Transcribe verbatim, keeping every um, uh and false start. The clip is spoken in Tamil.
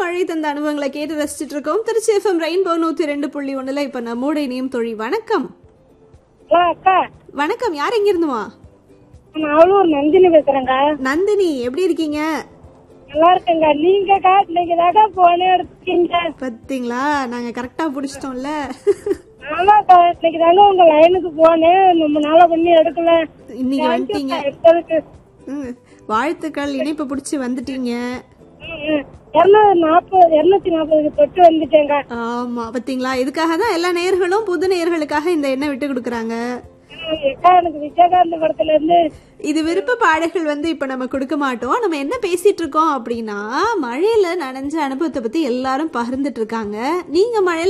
மழை தந்த அனுபவங்களை கேட்டு ரசிச்சுட்டு இருக்கோம். திருச்சி எஃப்எம் ரெயின்போ நூத்தி ரெண்டு புள்ளி ஒண்ணுல இப்ப நம்மோட இணையும் தோழி. வணக்கம். வணக்கம், யார் எங்க இருந்துமா? நான் நந்தினி பேசுறேங்க. நந்தினி, எப்படி இருக்கீங்க? நல்லா இருக்கேங்க. நீங்க இன்னைக்குதாக்கா போனே எடுத்துக்கீங்க. பாத்தீங்களா, நாங்க கரெக்டா புடிச்சிட்டோம்ல. ஆமாக்கா, இன்னைக்கு தாங்க உங்க லைனுக்கு போனேன். ரொம்ப நாளா பண்ணி எடுக்கல. இன்னைக்கு வந்துட்டீங்க. வாழ்த்துக்கள், இணைப்பு புடிச்சு வந்துட்டீங்க. இருநூத்தி நாற்பது தொட்டு வந்துட்டேங்க. ஆமா, பாத்தீங்களா, இதுக்காக தான் எல்லா நேயர்களும் புது நேயர்களுக்காக இந்த எண்ணெய் விட்டு கொடுக்கறாங்க. எனக்கு விஜயகாந்த் படத்துல இருந்து இது விருப்ப பாடல்கள் வந்து இப்ப நம்ம கொடுக்க மாட்டோம். நம்ம என்ன பேசிட்டு இருக்கோம் அப்படின்னா, மழையில நனைஞ்ச அனுபவத்தை பத்தி எல்லாரும் பகிர்ந்துட்டு இருக்காங்க. நீங்க மழையில